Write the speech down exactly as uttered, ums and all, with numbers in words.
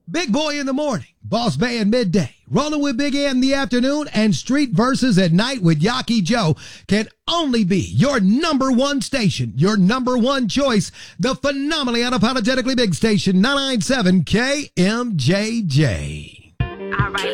Big Boy in the morning, Boss Band midday, Rolling with Big Ant in the afternoon, and Street Verses at night with Yaki Joe can only be your number one station, your number one choice, the phenomenally unapologetically big station, nine nine seven K M J J. All right.